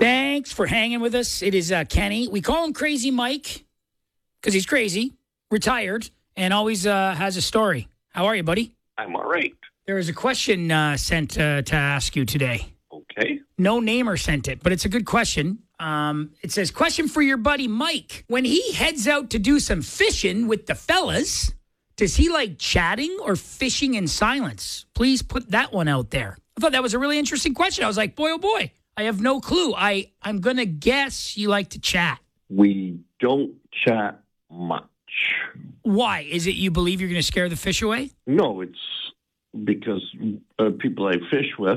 Thanks for hanging with us. It is Kenny. We call him Crazy Mike because he's crazy, retired, and always has a story. How are you, buddy? I'm all right. There is a question sent to ask you today. Okay. No namer sent it, but it's a good question. It says, question for your buddy Mike. When he heads out to do some fishing with the fellas, does he like chatting or fishing in silence? Please put that one out there. I thought that was a really interesting question. I was like, boy, oh boy, I have no clue. I'm going to guess you like to chat. We don't chat much. Why? Is it you believe you're going to scare the fish away? No, it's because people I fish with,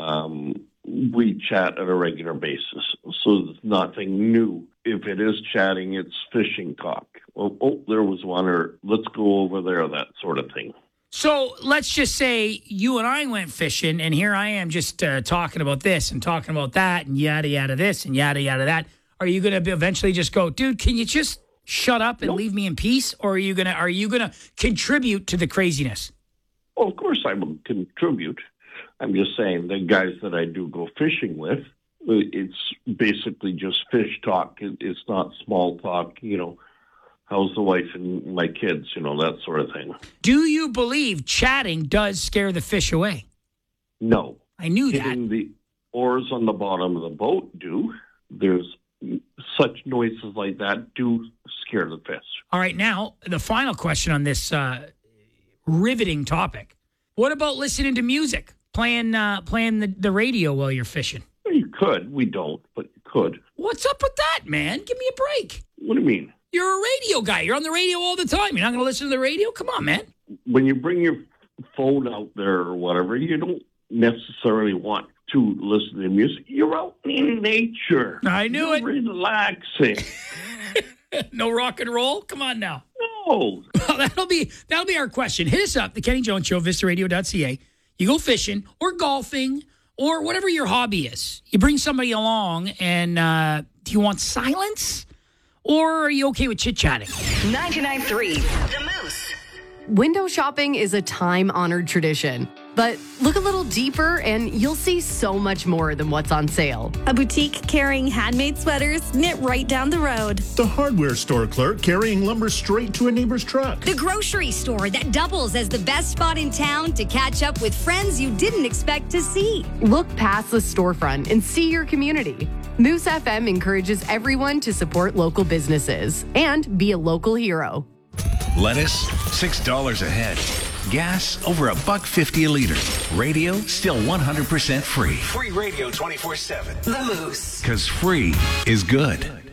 we chat at a regular basis. So there's nothing new. If it is chatting, it's fishing talk. Oh, there was one, or let's go over there, that sort of thing. So let's just say you and I went fishing, and here I am just talking about this and talking about that and yada, yada this and yada, yada that. Are you going to eventually just go, dude, can you just shut up and leave me in peace? Or are you gonna contribute to the craziness? Well, of course I will contribute. I'm just saying the guys that I do go fishing with, it's basically just fish talk. It's not small talk, how's the wife and my kids, that sort of thing. Do you believe chatting does scare the fish away? No. I knew that. Hitting the oars on the bottom of the boat do. There's such noises like that do scare the fish. All right, now, the final question on this riveting topic. What about listening to music? Playing the radio while you're fishing? Well, you could. We don't, but you could. What's up with that, man? Give me a break. What do you mean? You're a radio guy. You're on the radio all the time. You're not going to listen to the radio? Come on, man. When you bring your phone out there or whatever, you don't necessarily want to listen to music. You're out in nature. I knew it. Relaxing. No rock and roll? Come on now. No. Well, that'll be our question. Hit us up, the Kenny Jones Show, vistaradio.ca. You go fishing or golfing or whatever your hobby is. You bring somebody along, and do you want silence? Or are you okay with chit-chatting? 99.3 The Moose. Window shopping is a time-honored tradition. But look a little deeper and you'll see so much more than what's on sale. A boutique carrying handmade sweaters knit right down the road. The hardware store clerk carrying lumber straight to a neighbor's truck. The grocery store that doubles as the best spot in town to catch up with friends you didn't expect to see. Look past the storefront and see your community. Moose FM encourages everyone to support local businesses and be a local hero. Lettuce, $6 a head. Gas, over $1.50 a liter. Radio, still 100% free. Free radio 24/7. The Moose. Because free is good.